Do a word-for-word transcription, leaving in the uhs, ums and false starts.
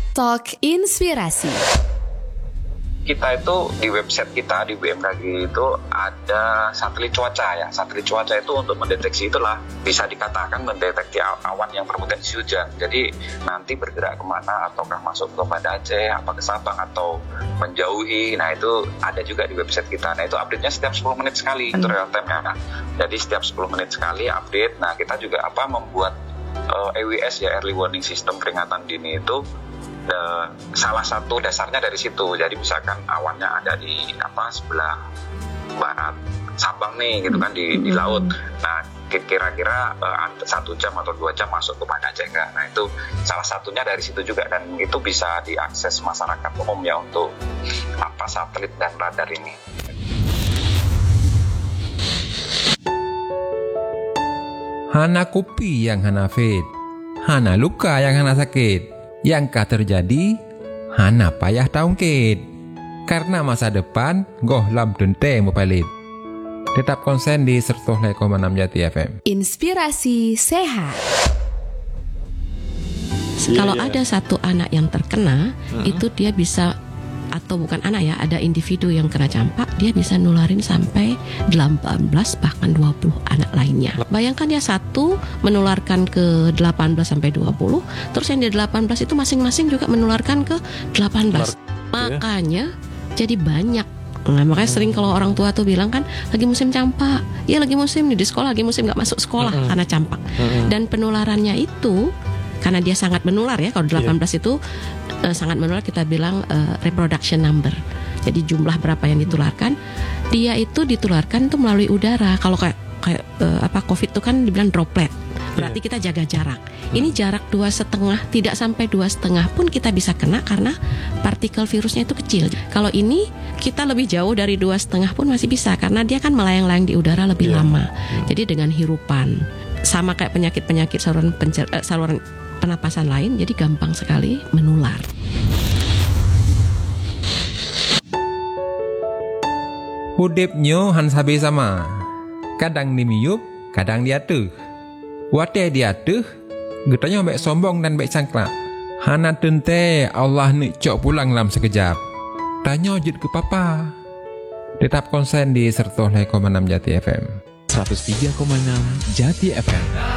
Talk Inspirasi. Kita itu di website kita di B M K G itu ada satelit cuaca ya. Satelit cuaca itu untuk mendeteksi itulah bisa dikatakan mendeteksi awan yang berpotensi hujan. Jadi nanti bergerak kemana, ataukah masuk ke Banda Aceh, apa ke Sabang atau menjauhi. Nah itu ada juga di website kita. Nah itu update-nya setiap sepuluh menit sekali. Itu real time ya. Nah, jadi setiap sepuluh menit sekali update. Nah kita juga apa membuat uh, E W S ya, Early Warning System, peringatan dini itu. Uh, salah satu dasarnya dari situ. Jadi misalkan awannya ada di apa sebelah barat Sabang nih gitu kan di, di laut. Nah kira-kira uh, satu jam atau dua jam masuk ke Banda Aceh enggak. Nah itu salah satunya dari situ juga, dan itu bisa diakses masyarakat umum ya untuk apa satelit dan radar ini. Hana kopi yang hana fit, hana luka yang hana sakit. Yang kah terjadi, hana payah taungkit. Karena masa depan, goh lam dente mupalit. Tetap konsen di seratus koma enam Jati F M. Inspirasi sehat. Kalau ada satu anak yang terkena, uh-huh. itu dia bisa, atau bukan anak ya, ada individu yang kena campak, dia bisa nularin sampai delapan belas bahkan dua puluh anak lainnya. Bayangkan ya, satu menularkan ke delapan belas sampai dua puluh, terus yang di delapan belas itu masing-masing juga menularkan ke delapan belas. Makanya jadi banyak. Nah, makanya hmm. sering kalau orang tua tuh bilang kan lagi musim campak. Ya lagi musim nih di sekolah, lagi musim gak masuk sekolah hmm. karena campak. Hmm. Dan penularannya itu karena dia sangat menular ya, kalau delapan belas yeah. itu uh, sangat menular, kita bilang uh, reproduction number. Jadi jumlah berapa yang ditularkan, dia itu ditularkan itu melalui udara. Kalau kayak kayak uh, apa COVID itu kan dibilang droplet, berarti yeah. kita jaga jarak. Hmm. Ini jarak dua setengah, tidak sampai dua setengah pun kita bisa kena karena partikel virusnya itu kecil. Kalau ini kita lebih jauh dari dua setengah pun masih bisa, karena dia kan melayang-layang di udara lebih yeah. lama. Hmm. Jadi dengan hirupan, sama kayak penyakit-penyakit saluran pencer- uh, saluran penapasan lain, jadi gampang sekali menular. Hudipnyo han sabi sama. Kadang dimiyup, kadang diatuh. Wate diatuh, getanya baik sombong dan baik sangkla. Hana tente Allah ni cok pulang dalam sekejap. Tanya jid ke papa. Tetap konsen di seratus koma enam Jati F M. seratus tiga koma enam Jati F M.